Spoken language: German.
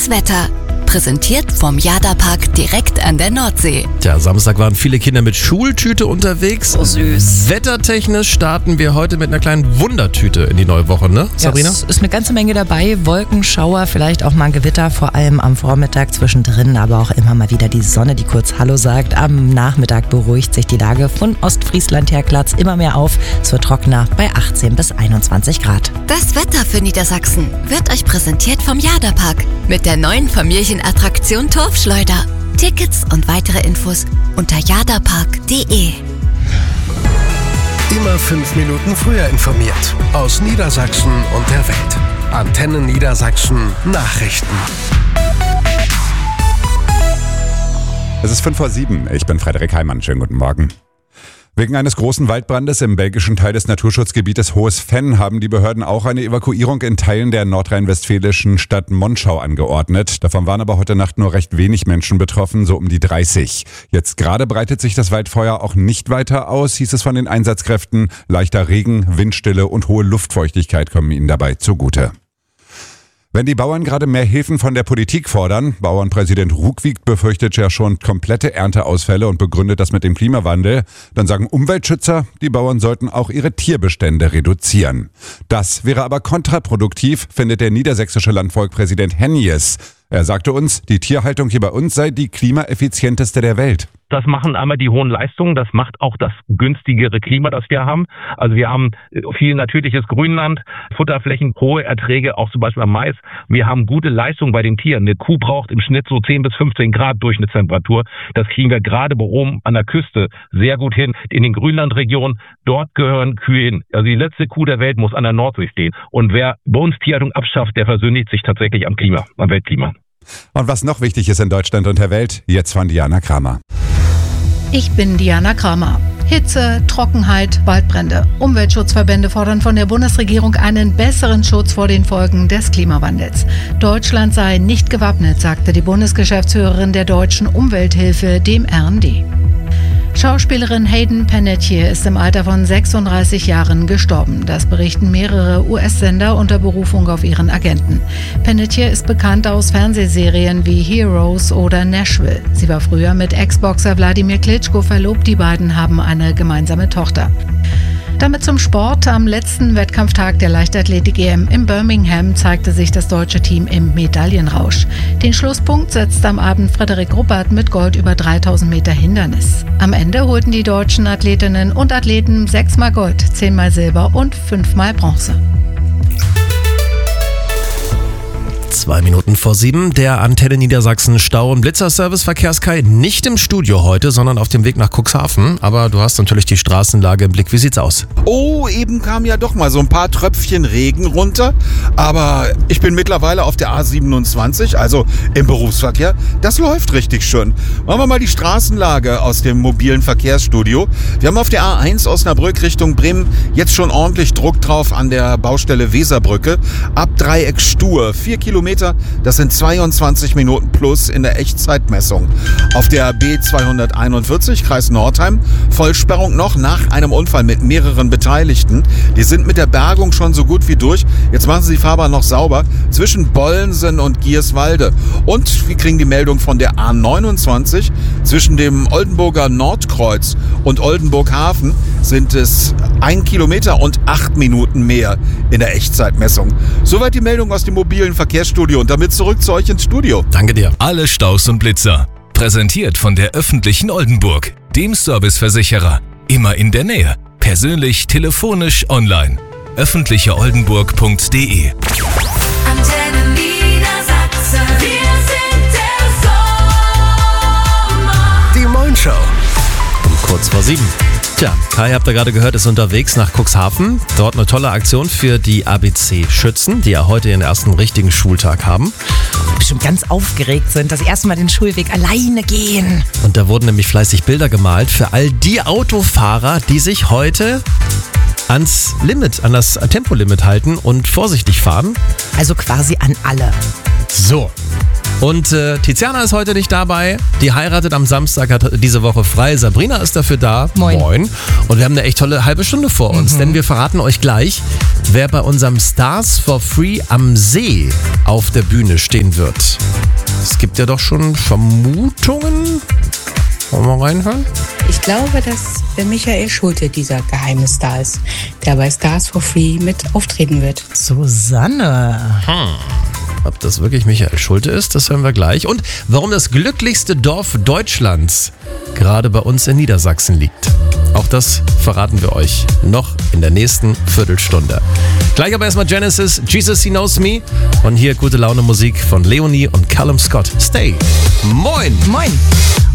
Das Wetter. Präsentiert vom Jada-Park direkt an der Nordsee. Tja, Samstag waren viele Kinder mit Schultüte unterwegs. So süß. Wettertechnisch starten wir heute mit einer kleinen Wundertüte in die neue Woche, ne, Sabrina? Ja, es ist eine ganze Menge dabei. Wolken, Schauer, vielleicht auch mal ein Gewitter, vor allem am Vormittag zwischendrin, aber auch immer mal wieder die Sonne, die kurz Hallo sagt. Am Nachmittag beruhigt sich die Lage von Ostfriesland her Glatz immer mehr auf. Es wird trockener bei 18 bis 21 Grad. Das Wetter für Niedersachsen wird euch präsentiert vom Jada-Park mit der neuen Familienattraktion Torfschleuder. Tickets und weitere Infos unter jadapark.de. Immer 5 Minuten früher informiert. Aus Niedersachsen und der Welt. Antenne Niedersachsen Nachrichten. Es ist 6:05. Ich bin Frederik Heimann. Schönen guten Morgen. Wegen eines großen Waldbrandes im belgischen Teil des Naturschutzgebietes Hohes Venn haben die Behörden auch eine Evakuierung in Teilen der nordrhein-westfälischen Stadt Monschau angeordnet. Davon waren aber heute Nacht nur recht wenig Menschen betroffen, so um die 30. Jetzt gerade breitet sich das Waldfeuer auch nicht weiter aus, hieß es von den Einsatzkräften. Leichter Regen, Windstille und hohe Luftfeuchtigkeit kommen ihnen dabei zugute. Wenn die Bauern gerade mehr Hilfen von der Politik fordern, Bauernpräsident Rugvik befürchtet ja schon komplette Ernteausfälle und begründet das mit dem Klimawandel, dann sagen Umweltschützer, die Bauern sollten auch ihre Tierbestände reduzieren. Das wäre aber kontraproduktiv, findet der niedersächsische Landvolkpräsident Hennies. Er sagte uns, die Tierhaltung hier bei uns sei die klimaeffizienteste der Welt. Das machen einmal die hohen Leistungen, das macht auch das günstigere Klima, das wir haben. Also wir haben viel natürliches Grünland, Futterflächen, hohe Erträge, auch zum Beispiel am Mais. Wir haben gute Leistung bei den Tieren. Eine Kuh braucht im Schnitt so 10 bis 15 Grad Durchschnittstemperatur. Das kriegen wir gerade bei oben an der Küste sehr gut hin. In den Grünlandregionen, dort gehören Kühe hin. Also die letzte Kuh der Welt muss an der Nordsee stehen. Und wer bei uns Tierhaltung abschafft, der versündigt sich tatsächlich am Klima, am Weltklima. Und was noch wichtig ist in Deutschland und der Welt, jetzt von Diana Kramer. Ich bin Diana Kramer. Hitze, Trockenheit, Waldbrände. Umweltschutzverbände fordern von der Bundesregierung einen besseren Schutz vor den Folgen des Klimawandels. Deutschland sei nicht gewappnet, sagte die Bundesgeschäftsführerin der Deutschen Umwelthilfe dem RND. Schauspielerin Hayden Panettiere ist im Alter von 36 Jahren gestorben. Das berichten mehrere US-Sender unter Berufung auf ihren Agenten. Panettiere ist bekannt aus Fernsehserien wie Heroes oder Nashville. Sie war früher mit Ex-Boxer Wladimir Klitschko verlobt. Die beiden haben eine gemeinsame Tochter. Damit zum Sport. Am letzten Wettkampftag der Leichtathletik-EM in Birmingham zeigte sich das deutsche Team im Medaillenrausch. Den Schlusspunkt setzte am Abend Frederik Ruppert mit Gold über 3000 Meter Hindernis. Am Ende holten die deutschen Athletinnen und Athleten 6-mal Gold, 10-mal Silber und 5-mal Bronze. 6:02, der Antenne Niedersachsen Stau- und Blitzerservice Verkehrskai nicht im Studio heute, sondern auf dem Weg nach Cuxhaven. Aber du hast natürlich die Straßenlage im Blick. Wie sieht's aus? Oh, eben kam ja doch mal so ein paar Tröpfchen Regen runter. Aber ich bin mittlerweile auf der A27, also im Berufsverkehr. Das läuft richtig schön. Machen wir mal die Straßenlage aus dem mobilen Verkehrsstudio. Wir haben auf der A1 Osnabrück Richtung Bremen jetzt schon ordentlich Druck drauf an der Baustelle Weserbrücke. Ab Dreieck Stur, 4 Kilometer, das sind 22 Minuten plus in der Echtzeitmessung. Auf der B241 Kreis Nordheim, Vollsperrung noch nach einem Unfall mit mehreren Beteiligten. Die sind mit der Bergung schon so gut wie durch. Jetzt machen sie die Fahrbahn noch sauber zwischen Bollensen und Gierswalde. Und wir kriegen die Meldung von der A29 zwischen dem Oldenburger Nordkreuz und Oldenburghafen sind es 1 Kilometer und 8 Minuten mehr in der Echtzeitmessung. Soweit die Meldung aus dem mobilen Verkehrsstudio und damit zurück zu euch ins Studio. Danke dir. Alle Staus und Blitzer. Präsentiert von der öffentlichen Oldenburg, dem Serviceversicherer. Immer in der Nähe. Persönlich, telefonisch, online. öffentlicheoldenburg.de. Antenne Niedersachsen. Wir sind der Sommer. Die Moin-Show. Kurz vor 7. Tja, Kai, habt ihr gerade gehört, ist unterwegs nach Cuxhaven. Dort eine tolle Aktion für die ABC-Schützen, die ja heute ihren ersten richtigen Schultag haben. Bestimmt ganz aufgeregt sind, das erste Mal den Schulweg alleine gehen. Und da wurden nämlich fleißig Bilder gemalt für all die Autofahrer, die sich heute ans Limit, an das Tempolimit halten und vorsichtig fahren. Also quasi an alle. So. Und Tiziana ist heute nicht dabei. Die heiratet am Samstag, hat diese Woche frei. Sabrina ist dafür da. Moin. Und wir haben eine echt tolle halbe Stunde vor uns, denn wir verraten euch gleich, wer bei unserem Stars for Free am See auf der Bühne stehen wird. Es gibt ja doch schon Vermutungen. Wollen wir mal reinhören? Ich glaube, dass Michael Schulte dieser geheime Star ist, der bei Stars for Free mit auftreten wird. Susanne. Ob das wirklich Michael Schulte ist, das hören wir gleich. Und warum das glücklichste Dorf Deutschlands gerade bei uns in Niedersachsen liegt. Auch das verraten wir euch noch in der nächsten Viertelstunde. Gleich aber erstmal Genesis, Jesus He Knows Me. Und hier gute Laune Musik von Leonie und Callum Scott. Stay. Moin. Moin.